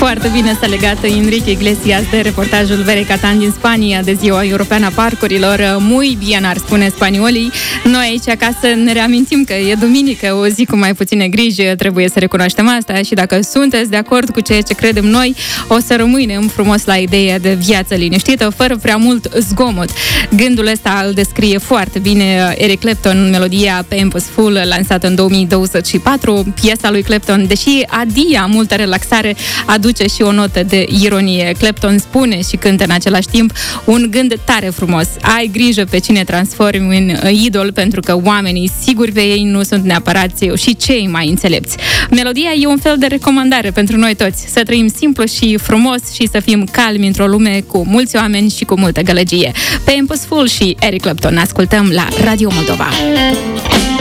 Foarte bine s-a legat Enrique Iglesias de reportajul Verei Catan din Spania de Ziua Europeană a Parcurilor. Muy bien, ar spune spaniolii. Noi aici acasă ne reamintim că e duminică, o zi cu mai puține griji, trebuie să recunoaștem asta și dacă sunteți de acord cu ceea ce credem noi, o să rămânem frumos la ideea de viață liniștită, fără prea mult zgomot. Gândul ăsta îl descrie foarte bine Eric Clapton în melodia Pampers Full, lansată în 2024. Piesa lui Clapton, deși adia multă relaxare, aduce și o notă de ironie. Clapton spune și cântă în același timp un gând tare frumos. Ai grijă pe cine transformi în idol, pentru că oamenii siguri pe ei nu sunt neapărat și cei mai înțelepți. Melodia e un fel de recomandare pentru noi toți, să trăim simplu și frumos și să fim calmi într-o lume cu mulți oameni și cu multă gălăgie. Pampers Full și Eric Clapton ascultăm la Radio Moldova.